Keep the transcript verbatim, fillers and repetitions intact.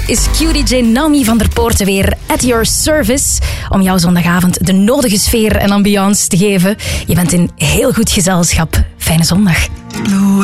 is Q D J Naomi van der Poorten weer at your service om jouw zondagavond de nodige sfeer en ambiance te geven. Je bent in heel goed gezelschap. Fijne zondag.